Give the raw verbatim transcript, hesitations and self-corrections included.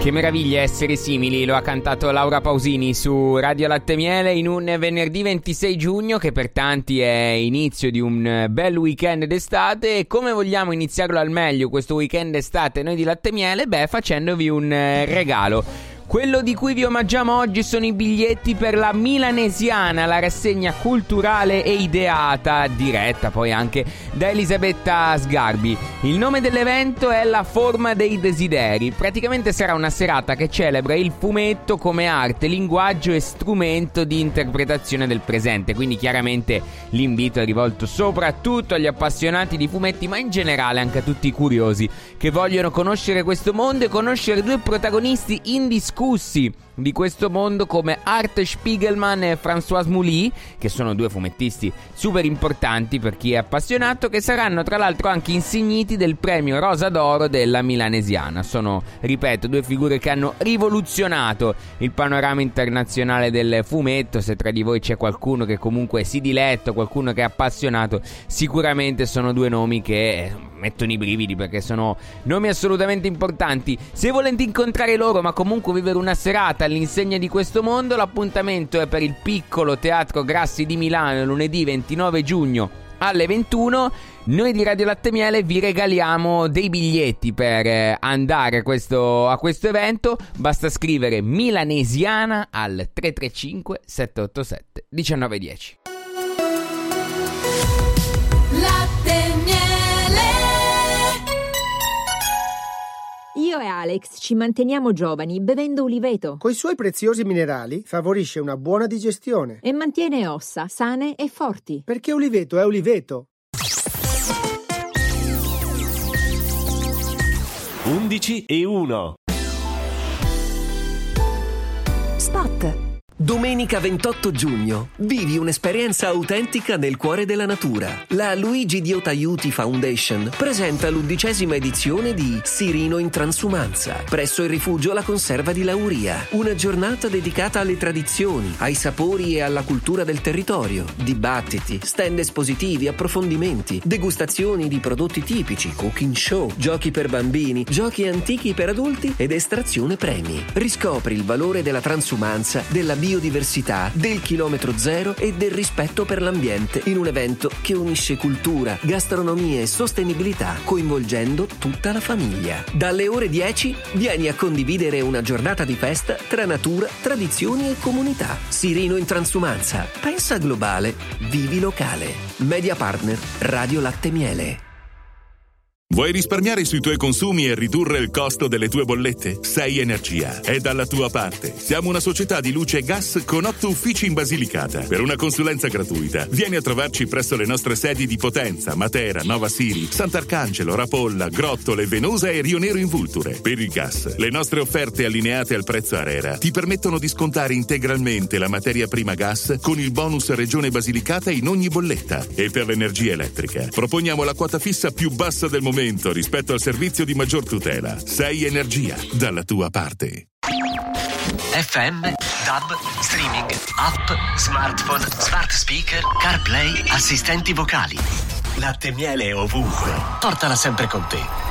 Che meraviglia essere simili, lo ha cantato Laura Pausini su Radio Latte Miele in un venerdì ventisei giugno che per tanti è inizio di un bel weekend d'estate. E come vogliamo iniziarlo al meglio questo weekend d'estate noi di Latte Miele? Beh, facendovi un regalo. Quello di cui vi omaggiamo oggi sono i biglietti per la Milanesiana, la rassegna culturale e ideata, diretta poi anche da Elisabetta Sgarbi. Il nome dell'evento è La Forma dei Desideri. Praticamente sarà una serata che celebra il fumetto come arte, linguaggio e strumento di interpretazione del presente. Quindi chiaramente l'invito è rivolto soprattutto agli appassionati di fumetti, ma in generale anche a tutti i curiosi che vogliono conoscere questo mondo e conoscere due protagonisti indiscussi di questo mondo come Art Spiegelman e Françoise Mouly, che sono due fumettisti super importanti per chi è appassionato, che saranno tra l'altro anche insigniti del premio Rosa d'Oro della Milanesiana. Sono, ripeto, due figure che hanno rivoluzionato il panorama internazionale del fumetto. Se tra di voi c'è qualcuno che comunque si diletta, qualcuno che è appassionato, sicuramente sono due nomi che mettono i brividi, perché sono nomi assolutamente importanti. Se volete incontrare loro ma comunque vivere una serata all'insegna di questo mondo, l'appuntamento è per il Piccolo Teatro Grassi di Milano lunedì ventinove giugno alle ventuno. Noi di Radio Latte Miele vi regaliamo dei biglietti per andare a questo, a questo evento. Basta scrivere Milanesiana al tre tre cinque sette otto sette uno nove uno zero. Latte Miele. Io e Alex ci manteniamo giovani bevendo uliveto. Coi suoi preziosi minerali favorisce una buona digestione E mantiene ossa sane e forti. perché uliveto è uliveto. undici e uno. Spot. Domenica ventotto giugno vivi un'esperienza autentica nel cuore della natura. La Luigi Diotta Aiuti Foundation presenta l'undicesima edizione di Sirino in Transumanza presso il rifugio La Conserva di Lauria. Una giornata dedicata alle tradizioni, ai sapori e alla cultura del territorio. Dibattiti, stand espositivi, approfondimenti, degustazioni di prodotti tipici, cooking show, giochi per bambini, giochi antichi per adulti ed estrazione premi. Riscopri il valore della transumanza, della biodiversità, del chilometro zero e del rispetto per l'ambiente in un evento che unisce cultura, gastronomia e sostenibilità, coinvolgendo tutta la famiglia. Dalle ore dieci vieni a condividere una giornata di festa tra natura, tradizioni e comunità. Sirino in Transumanza. Pensa globale, vivi locale. Media partner Radio Latte Miele. Vuoi risparmiare sui tuoi consumi e ridurre il costo delle tue bollette? sei Energia è dalla tua parte. Siamo una società di luce e gas con otto uffici in Basilicata. Per una consulenza gratuita, vieni a trovarci presso le nostre sedi di Potenza, Matera, Nova Siri, Sant'Arcangelo, Rapolla, Grottole, Venosa e Rio Nero in Vulture. Per il gas, le nostre offerte allineate al prezzo ARERA ti permettono di scontare integralmente la materia prima gas con il bonus Regione Basilicata in ogni bolletta. E per l'energia elettrica, proponiamo la quota fissa più bassa del momento rispetto al servizio di maggior tutela. sei Energia, dalla tua parte. F M, D A B, streaming, app, smartphone, smart speaker, CarPlay, assistenti vocali. Latte Miele ovunque. Portala sempre con te.